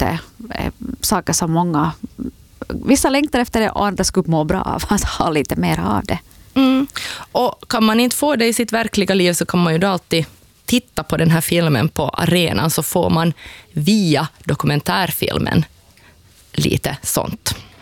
lite saker som vissa längtar efter det och andra skulle må bra av att ha lite mer av det. Och kan man inte få det i sitt verkliga liv så kan man ju då alltid titta på den här filmen på arenan, så får man via dokumentärfilmen lite sånt.